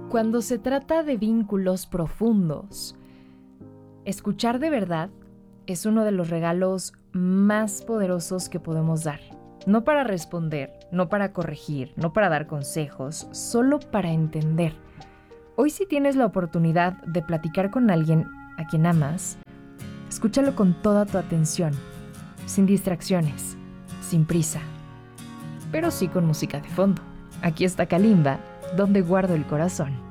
Cuando se trata de vínculos profundos, escuchar de verdad es uno de los regalos más poderosos que podemos dar. No para responder, no para corregir, no para dar consejos, solo para entender. Hoy, si tienes la oportunidad de platicar con alguien a quien amas, escúchalo con toda tu atención, sin distracciones, sin prisa, pero sí con música de fondo. Aquí está Kalimba, donde guardo el corazón.